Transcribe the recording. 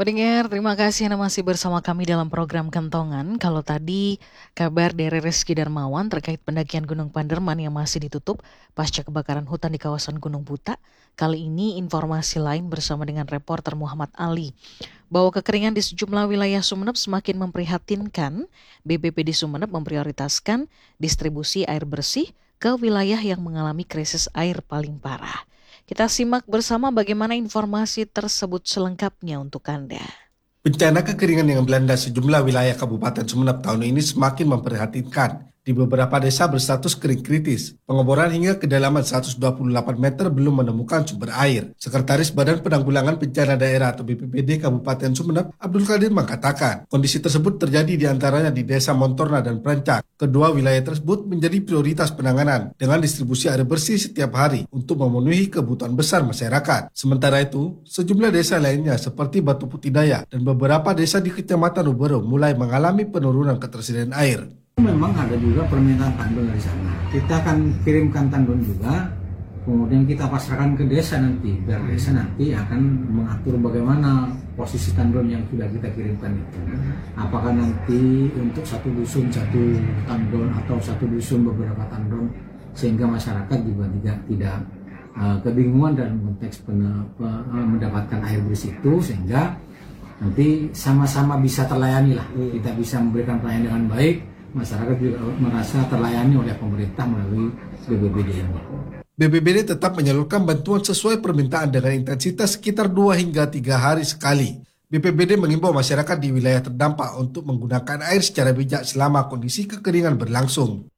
Pendengar, terima kasih Anda masih bersama kami dalam program Kentongan. Kalau tadi kabar dari Reski Darmawan terkait pendakian Gunung Panderman yang masih ditutup pasca kebakaran hutan di kawasan Gunung Buta, kali ini informasi lain bersama dengan reporter Muhammad Ali. Bahwa kekeringan di sejumlah wilayah Sumeneb semakin memprihatinkan, BPBD Sumeneb memprioritaskan distribusi air bersih ke wilayah yang mengalami krisis air paling parah. Kita simak bersama bagaimana informasi tersebut selengkapnya untuk Anda. Bencana kekeringan yang melanda sejumlah wilayah Kabupaten Sumeneb tahun ini semakin memprihatinkan. Di beberapa desa berstatus kering kritis, pengeboran hingga kedalaman 128 meter belum menemukan sumber air. Sekretaris Badan Penanggulangan Bencana Daerah atau BPBD Kabupaten Sumeneb, Abdul Qadir mengatakan, kondisi tersebut terjadi di antaranya di Desa Montorna dan Prancak. Kedua wilayah tersebut menjadi prioritas penanganan dengan distribusi air bersih setiap hari untuk memenuhi kebutuhan besar masyarakat. Sementara itu, sejumlah desa lainnya seperti Batu Putih Daya dan beberapa desa di Kecamatan Ubero mulai mengalami penurunan ketersediaan air. Memang ada juga permintaan tandon dari sana. Kita akan kirimkan tandon juga, kemudian kita pasrahkan ke desa nanti, biar desa nanti akan mengatur bagaimana posisi tandon yang sudah kita kirimkan itu. Apakah nanti untuk satu dusun satu tandon atau satu dusun beberapa tandon, sehingga masyarakat juga tidak kebingungan dalam konteks mendapatkan air bersih itu, sehingga nanti sama-sama bisa terlayani lah. Kita bisa memberikan pelayanan dengan baik. Masyarakat juga merasa terlayani oleh pemerintah melalui BPBD ini. BPBD tetap menyalurkan bantuan sesuai permintaan dengan intensitas sekitar 2 hingga 3 hari sekali. BPBD mengimbau masyarakat di wilayah terdampak untuk menggunakan air secara bijak selama kondisi kekeringan berlangsung.